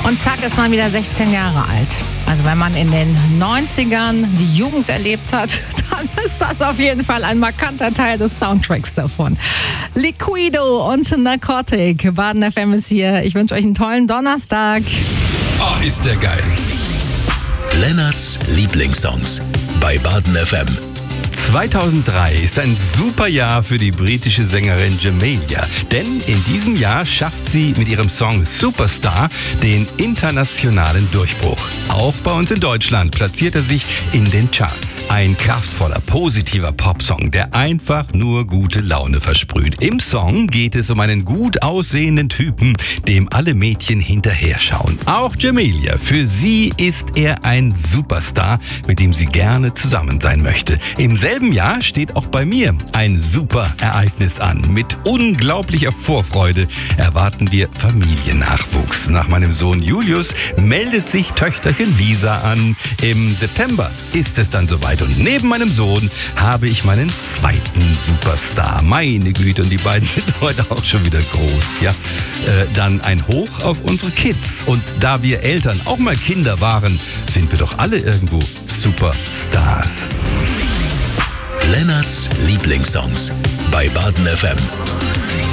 Und zack ist man wieder 16 Jahre alt. Also wenn man in den 90ern die Jugend erlebt hat, dann ist das auf jeden Fall ein markanter Teil des Soundtracks davon. Liquido und Narcotic. Baden FM ist hier. Ich wünsche euch einen tollen Donnerstag. Oh, ist der geil. Lennarts Lieblingssongs bei Baden FM. 2003 ist ein super Jahr für die britische Sängerin Jamelia, denn in diesem Jahr schafft sie mit ihrem Song Superstar den internationalen Durchbruch. Auch bei uns in Deutschland platziert er sich in den Charts. Ein kraftvoller, positiver Popsong, der einfach nur gute Laune versprüht. Im Song geht es um einen gut aussehenden Typen, dem alle Mädchen hinterher schauen. Auch Jamelia, für sie ist er ein Superstar, mit dem sie gerne zusammen sein möchte. Im selben Jahr steht auch bei mir ein super Ereignis an. Mit unglaublicher Vorfreude erwarten wir Familiennachwuchs. Nach meinem Sohn Julius meldet sich Töchterchen Lisa an. Im September ist es dann soweit und neben meinem Sohn habe ich meinen zweiten Superstar. Meine Güte, und die beiden sind heute auch schon wieder groß. Ja, dann ein Hoch auf unsere Kids. Und da wir Eltern auch mal Kinder waren, sind wir doch alle irgendwo Superstars. Lennarts Lieblingssongs bei Baden FM.